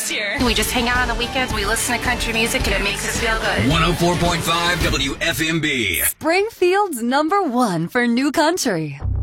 this year. We just hang out on the weekends, we listen to country music, and it makes us feel good. 104.5 WFMB. Springfield's #1 for new country.